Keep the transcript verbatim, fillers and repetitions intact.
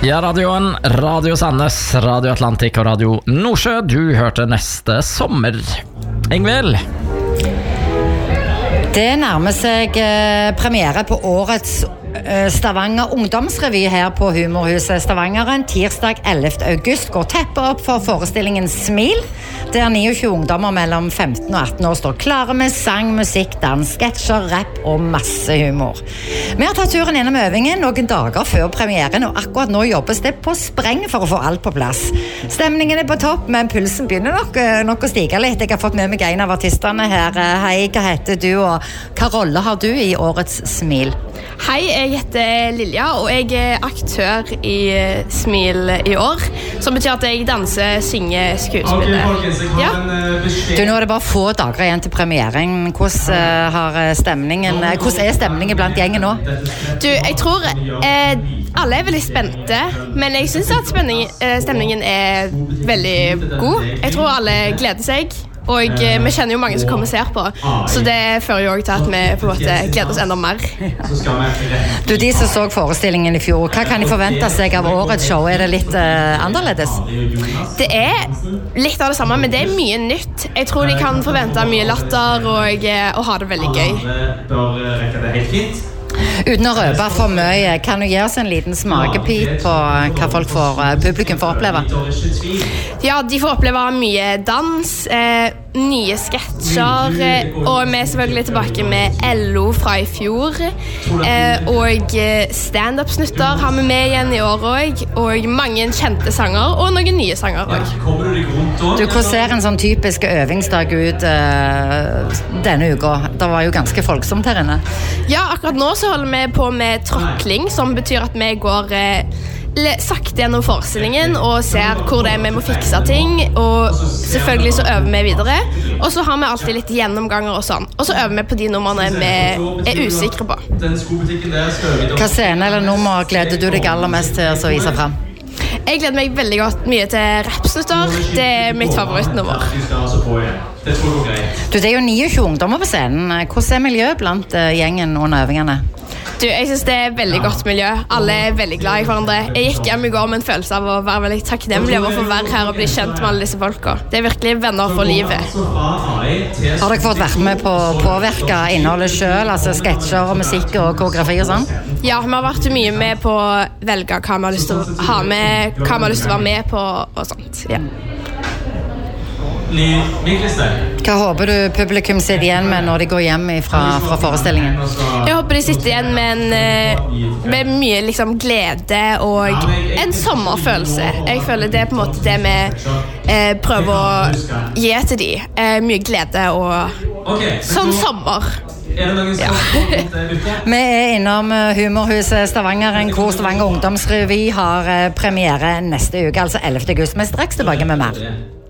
Ja, radioen, Radio Sandnes, Radio Atlantik og Radio Nordsjø. Du hørte Neste sommer. Ingvild? Det nærmer seg eh, premiere på årets eh, Stavanger ungdomsrevy her på Humorhuset Stavangeren. Tirsdag ellevte august går teppet opp for forestillingen Smil, der tjueni ungdommer mellom femten og atten år står klare med sang, musikk, dans, sketsjer, rap og masse humor. Vi har tatt turen gjennom øvingen noen dager før premieren, og akkurat nå jobbes det på spreng for å få alt på plass. Stemningen er på topp, men pulsen begynner nok, nok å stige litt. Jeg har fått med meg en av artistene her. Hei, hva heter du, og hva rolle har du i årets Smil? Hei, jeg heter Lilja, og jeg er aktør i Smil i år, som betyr at jeg danser, synger, skuespiller. Ja. Du, nå er det bare få dager igjen til premieren. Hvordan, uh, har stemningen, hvordan er stemningen blant gjengen nå? Du, jeg tror eh, alle er veldig spente, men jeg synes at spenning, eh, stemningen er veldig god. Jeg tror alle gleder seg. Og eh, vi kjenner jo mange som kommer og ser på, så det fører jo også til at vi på en måte gleder oss enda mer. Du, de som så forestillingen i fjor, hva kan de forvente seg av årets show? Er det litt uh, annerledes? Det er litt av det samme, men det er mye nytt. Jeg tror de kan forvente mye latter og, og ha det veldig gøy. Uten å røpe for mye, kan du gi oss en liten smakebit på hva folk får, publikum får oppleve? Ja, de får oppleve mye dans, eh, nye sketsjer, eh, og vi er selvfølgelig tilbake med L O fra i fjor, eh, og stand-up-snutter har vi med igjen i år også, og mange kjente sanger, og noen nye sanger også. Du, hvordan ser en sånn typisk øvingsdag ut eh, denne uka? Det var jo ganske folksomt her inne. Ja, akkurat nå så holder vi på med tråkling, som betyr at vi går eh, sakte gjennom forestillingen og ser hvor det er vi må fikse ting, og selvfølgelig så øver vi videre, og så har vi alltid litt gjennomganger og sånn, og så øver vi på de numrene vi er usikre på. Hva scene eller nummer gleder du deg aller mest til å vise frem? Jeg gleder meg veldig godt mye til rapsnutter. Det er mitt favorittnummer. Du, det er jo tjueni ungdommer på scenen. Hvordan er miljøet blant gjengen under øvingene? Du, jeg synes det er veldig godt miljø. Alle er veldig glad i hverandre. Jeg gikk hjem i går med en følelse av å være veldig takknemlig over å få være her og bli kjent med alle disse folka. Det er virkelig venner for livet. Har dere fått vært med på å påvirke innholdet selv, altså sketsjer og musikk og koreografi og sånn? Ja, vi har vært mye med på å velge hva vi har lyst til å ha med, hva vi har lyst til å være med på og sånt. Ja. Hva håper du publikum sitter igjen med når de går hjem fra, fra forestillingen? Jeg håper de sitter igjen med, en, med mye liksom, glede og en sommerfølelse. Jeg føler det er på en måte det vi eh, prøver å gi til de. Eh, mye glede og sånn sommer. Ja. Vi er innom Humorhuset Stavangeren, hvor Stavanger ungdomsrevy har premiere neste uke, altså ellevte august. Vi er straks tilbake med mer.